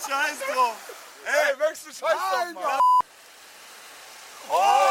Scheiß drauf. Ey, möchtest du Scheiß drauf, Mann? Oh!